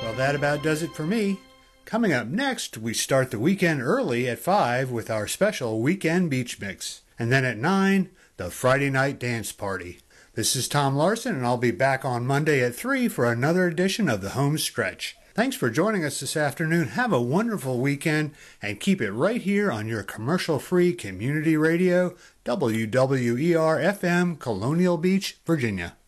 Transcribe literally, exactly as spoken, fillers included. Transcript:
Well, that about does it for me. Coming up next, we start the weekend early at five with our special Weekend Beach Mix. And then at nine, the Friday Night Dance Party. This is Tom Larson, and I'll be back on Monday at three for another edition of the Home Stretch. Thanks for joining us this afternoon. Have a wonderful weekend, and keep it right here on your commercial-free community radio, W W E R F M, Colonial Beach, Virginia.